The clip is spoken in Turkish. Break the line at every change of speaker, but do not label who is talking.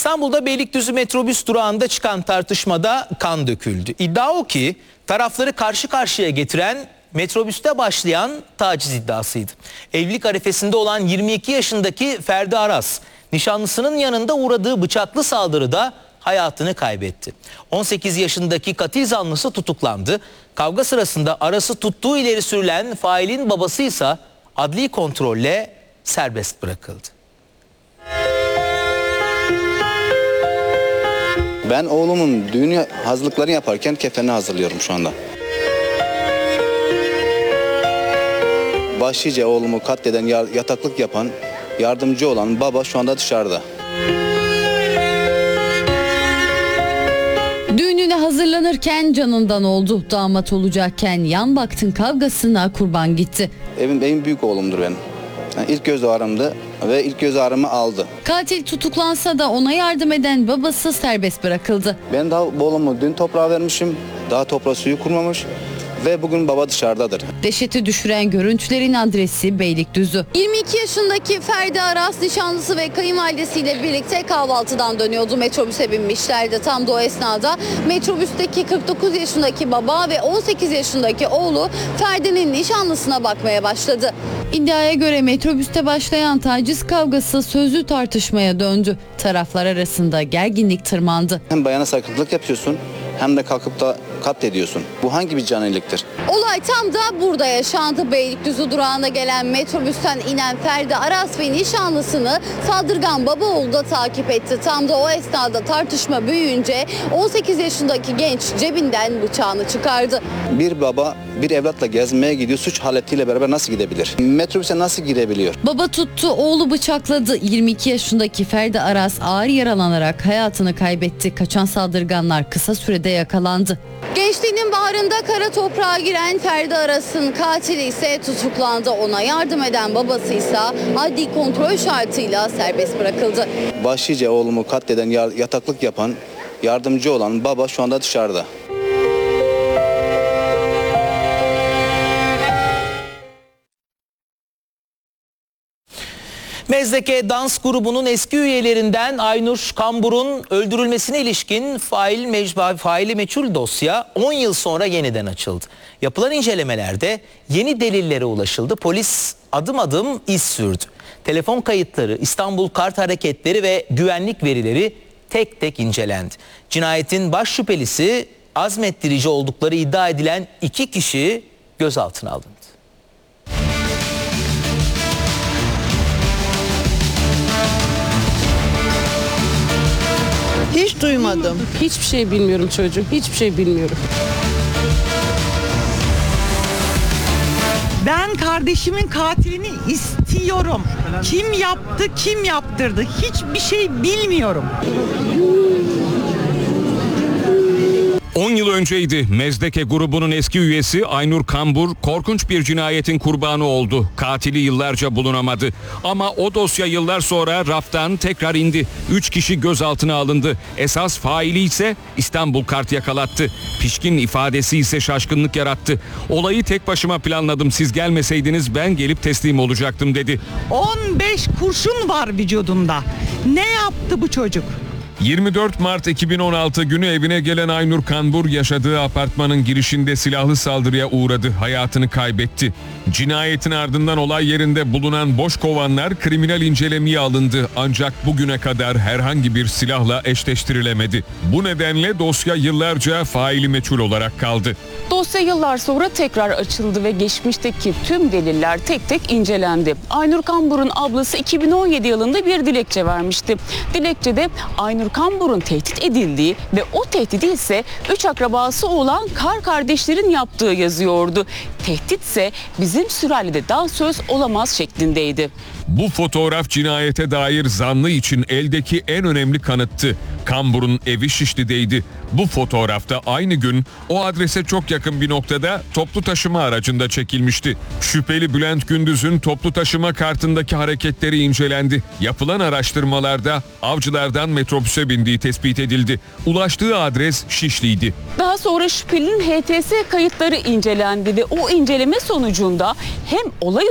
İstanbul'da Beylikdüzü metrobüs durağında çıkan tartışmada kan döküldü. İddia o ki tarafları karşı karşıya getiren metrobüste başlayan taciz iddiasıydı. Evlilik arifesinde olan 22 yaşındaki Ferdi Aras, nişanlısının yanında uğradığı bıçaklı saldırıda hayatını kaybetti. 18 yaşındaki katil zanlısı tutuklandı. Kavga sırasında Aras'ı tuttuğu ileri sürülen failin babası ise adli kontrolle serbest bırakıldı.
Ben oğlumun düğün hazırlıklarını yaparken kefenini hazırlıyorum şu anda. Başlıca oğlumu katleden, yataklık yapan, yardımcı olan baba şu anda dışarıda.
Düğününe hazırlanırken canından oldu. Damat olacakken yan baktın kavgasına kurban gitti.
Benim büyük oğlumdur benim. Yani ilk göz ağrımdı ve ilk göz ağrımı aldı.
Katil tutuklansa da ona yardım eden babası serbest bırakıldı.
Ben daha oğlumu dün toprağa vermişim. Daha toprağa suyu kurmamış. Ve bugün baba dışarıdadır.
Dehşeti düşüren görüntülerin adresi Beylikdüzü. 22 yaşındaki Ferdi Aras nişanlısı ve kayınvalidesiyle birlikte kahvaltıdan dönüyordu. Metrobüse binmişlerdi. Tam da o esnada metrobüsteki 49 yaşındaki baba ve 18 yaşındaki oğlu Ferdi'nin nişanlısına bakmaya başladı. İddiaya göre metrobüste başlayan taciz kavgası sözlü tartışmaya döndü. Taraflar arasında gerginlik tırmandı.
Hem bayana saygısızlık yapıyorsun hem de kalkıp da katlediyorsun. Bu hangi bir caniliktir?
Olay tam da burada yaşandı. Beylikdüzü durağına gelen metrobüsten inen Ferdi Aras ve nişanlısını saldırgan baba oğlu da takip etti. Tam da o esnada tartışma büyüyünce 18 yaşındaki genç cebinden bıçağını çıkardı.
Bir baba bir evlatla gezmeye gidiyor, suç haletiyle beraber nasıl gidebilir? Metrobüse nasıl girebiliyor?
Baba tuttu, oğlu bıçakladı. 22 yaşındaki Ferdi Aras ağır yaralanarak hayatını kaybetti. Kaçan saldırganlar kısa sürede yakalandı. Gençliğinin baharında kara toprağa giren Ferdi Aras'ın katili ise tutuklandı. Ona yardım eden babası ise adli kontrol şartıyla serbest bırakıldı.
Başlıca oğlumu katleden, yataklık yapan, yardımcı olan baba şu anda dışarıda.
Mezdeke dans grubunun eski üyelerinden Aynur Kambur'un öldürülmesine ilişkin faili meçhul dosya 10 yıl sonra yeniden açıldı. Yapılan incelemelerde yeni delillere ulaşıldı. Polis adım adım iz sürdü. Telefon kayıtları, İstanbul kart hareketleri ve güvenlik verileri tek tek incelendi. Cinayetin baş şüphelisi azmettirici oldukları iddia edilen 2 kişi gözaltına alındı.
Hiç duymadım.
Hiçbir şey bilmiyorum çocuğum. Hiçbir şey bilmiyorum.
Ben kardeşimin katilini istiyorum. Kim yaptı, kim yaptırdı? Hiçbir şey bilmiyorum.
10 yıl önceydi. Mezdeke grubunun eski üyesi Aynur Kambur korkunç bir cinayetin kurbanı oldu. Katili yıllarca bulunamadı. Ama o dosya yıllar sonra raftan tekrar indi. 3 kişi gözaltına alındı. Esas faili ise İstanbul kart yakalattı. Pişkin ifadesi ise şaşkınlık yarattı. Olayı tek başıma planladım. Siz gelmeseydiniz ben gelip teslim olacaktım dedi.
15 kurşun var vücudunda. Ne yaptı bu çocuk?
24 Mart 2016 günü evine gelen Aynur Kambur yaşadığı apartmanın girişinde silahlı saldırıya uğradı. Hayatını kaybetti. Cinayetin ardından olay yerinde bulunan boş kovanlar kriminal incelemeye alındı. Ancak bugüne kadar herhangi bir silahla eşleştirilemedi. Bu nedenle dosya yıllarca faili meçhul olarak kaldı.
Dosya yıllar sonra tekrar açıldı ve geçmişteki tüm deliller tek tek incelendi. Aynur Kambur'un ablası 2017 yılında bir dilekçe vermişti. Dilekçede Aynur Kambur'un tehdit edildiği ve o tehdidi ise 3 akrabası olan kar kardeşlerin yaptığı yazıyordu. Tehditse bizim sülalede dansöz olamaz şeklindeydi.
Bu fotoğraf cinayete dair zanlı için eldeki en önemli kanıttı. Kambur'un evi Şişli'deydi. Bu fotoğrafta aynı gün o adrese çok yakın bir noktada toplu taşıma aracında çekilmişti. Şüpheli Bülent Gündüz'ün toplu taşıma kartındaki hareketleri incelendi. Yapılan araştırmalarda avcılardan metrobüse bindiği tespit edildi. Ulaştığı adres Şişli'ydi.
Daha sonra şüphelinin HTS kayıtları incelendi ve o inceleme sonucunda hem olay